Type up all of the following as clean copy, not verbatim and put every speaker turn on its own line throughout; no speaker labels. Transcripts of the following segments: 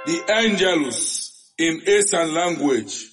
the Angelus in Eastern language.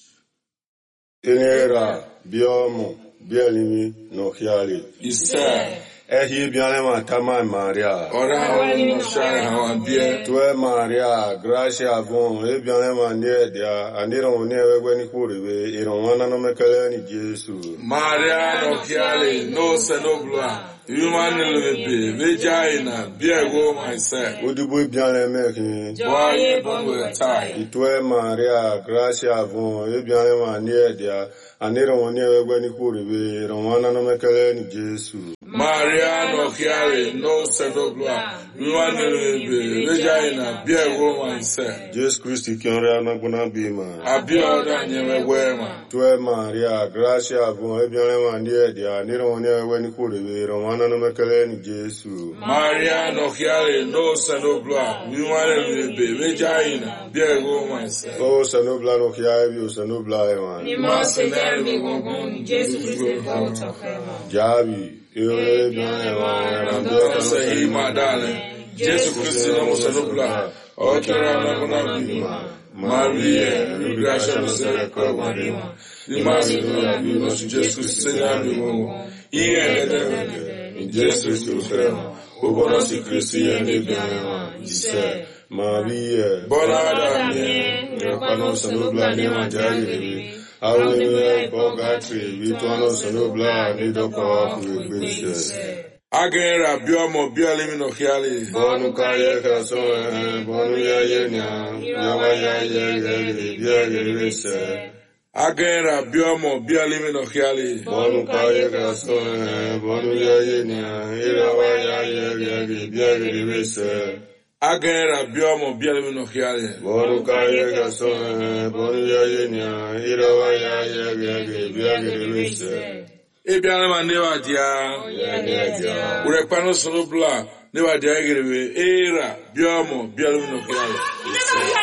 Inera, biomo, bielimi, no hiali.
Isa.
Ehi bianema tama Maria.
Ora no share how bia.
Tue Maria, gracia bon, e bianema niedia, aniro newe ni kuriwe, ironwana no mekele ni Jesu.
Maria no hiali, no senobla. Human lebe, vagina, biego myself.
Udubu bianeme ki.
Boye bonwe tai.
Itue Maria, gracia bon, e bianema niedia, aniro newe ni kuriwe, ironwana no mekele ni Jesu.
Maria no hiare, no senobla. Human lebe, vagina, biego myself.
Jesus Christ kiore anaguna bima.
Abioda nyewe wema.
Tue Maria, gracia bon, e bianema niedia, aniro newe ni kuriwe, Romana no mekele ni Jesu.
Maria no hiare, no senobla. Human lebe, vagina, biego myself.
Oh, sanobla no hiare, sanobla ewan.
Ni mase dermi gongon, Jesus Christ volta fema.
Jabi, ewe bianema,
Rando sahi madale. Jesus Christ no senobla. Okera na kuna bima. Maria, gracia no se Maria. Ni mase no bima, Jesus Christ na bima. In Jesus Christ fema. Obono si Christi ene bima. Ise.
Maria,
Bonada mie.
Nepano sanobla ne manjari. Hallelujah, Bogatri, Vituano sanobla, Nidoko, Kuibisha.
Agera biomo bialimi no hiali.
Bonu kaya kaso, bonu ya yenya, yawa ya ye, biagirisa.
Agera biomo bialimi no hiali.
Bonu kaya kaso, bonu ya yenya, yawa ya ye, biagirisa.
Agera biomo bialimi no hiali.
Bonu kaya kaso, bonu ya yenya, yawa ya ye, biagirisa.
Ebiana mandewa dia. Urepano sonobla. Newa dia egerewe. Era biomo bialimi no hiali.